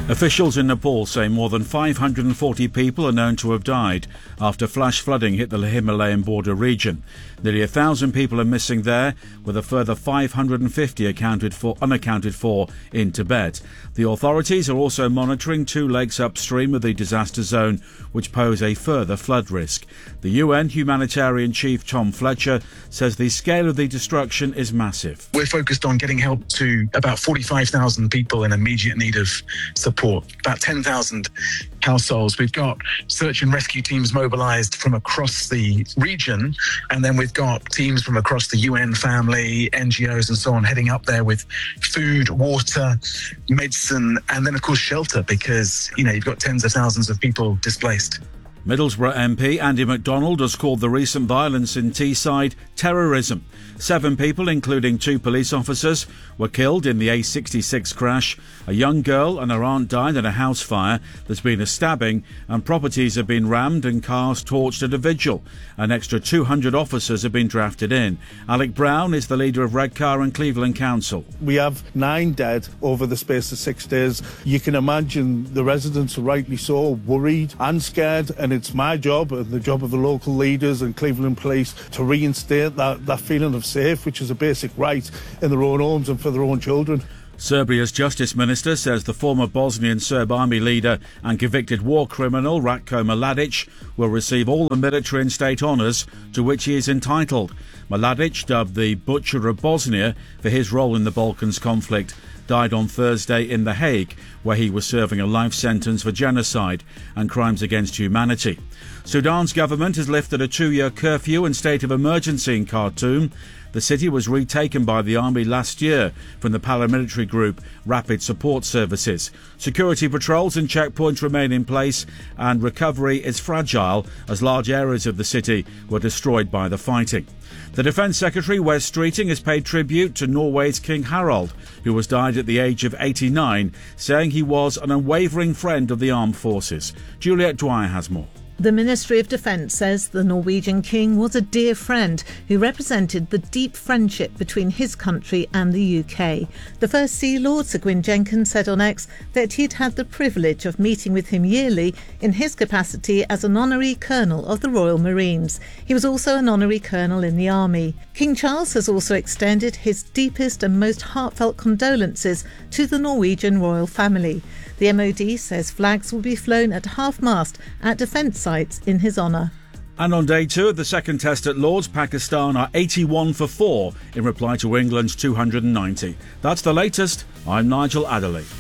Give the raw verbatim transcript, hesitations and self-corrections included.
Officials in Nepal say more than five hundred forty people are known to have died after flash flooding hit the Himalayan border region. Nearly a thousand people are missing there, with a further five hundred fifty accounted for, unaccounted for in Tibet. The authorities are also monitoring two lakes upstream of the disaster zone, which pose a further flood risk. The U N humanitarian chief Tom Fletcher says the scale of the destruction is massive. We're focused on getting help to about forty-five thousand people in immediate need of support, about ten thousand households. We've got search and rescue teams mobilised from across the region, and then we've got teams from across the U N family, N G Os and so on heading up there with food, water, medicine, and then of course shelter, because, you know, you've got tens of thousands of people displaced. Middlesbrough M P Andy MacDonald has called the recent violence in Teesside terrorism. Seven people, including two police officers, were killed in the A sixty-six crash. A young girl and her aunt died in a house fire. There's been a stabbing and properties have been rammed and cars torched at a vigil. An extra two hundred officers have been drafted in. Alec Brown is the leader of Redcar and Cleveland Council. We have nine dead over the space of six days. You can imagine the residents are rightly so worried and scared, and it's my job and the job of the local leaders and Cleveland Police to reinstate that, that feeling of safe, which is a basic right in their own homes and for their own children. Serbia's Justice Minister says the former Bosnian Serb army leader and convicted war criminal Ratko Mladic will receive all the military and state honours to which he is entitled. Mladic, dubbed the Butcher of Bosnia for his role in the Balkans conflict, died on Thursday in The Hague, where he was serving a life sentence for genocide and crimes against humanity. Sudan's government has lifted a two-year curfew and state of emergency in Khartoum. The city was retaken by the army last year from the paramilitary group Rapid Support Services. Security patrols and checkpoints remain in place, and recovery is fragile as large areas of the city were destroyed by the fighting. The Defence Secretary, Wes Streeting, has paid tribute to Norway's King Harald, who has died at the age of eighty-nine, saying he was an unwavering friend of the armed forces. Juliet Dwyer has more. The Ministry of Defence says the Norwegian king was a dear friend who represented the deep friendship between his country and the U K. The First Sea Lord, Sir Gwyn Jenkins, said on X that he'd had the privilege of meeting with him yearly in his capacity as an honorary colonel of the Royal Marines. He was also an honorary colonel in the army. King Charles has also extended his deepest and most heartfelt condolences to the Norwegian royal family. The M O D says flags will be flown at half-mast at defence sites in his honour. And on day two of the second test at Lord's, Pakistan are eighty-one for four in reply to England's two hundred ninety. That's the latest. I'm Nigel Adderley.